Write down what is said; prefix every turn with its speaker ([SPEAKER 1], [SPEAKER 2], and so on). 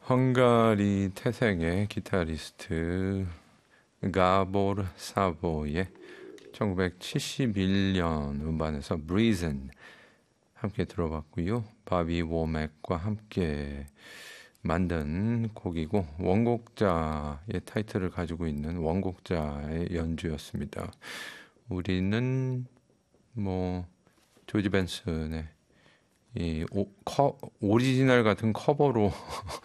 [SPEAKER 1] 헝가리 태생의 기타리스트 가보르 사보의 1971년 음반에서 Breezin 함께 들어봤고요. 바비 워맥과 함께 만든 곡이고 원곡자의 타이틀을 가지고 있는 원곡자의 연주였습니다. 우리는 뭐 조지 벤슨의 이 오리지널 같은 커버로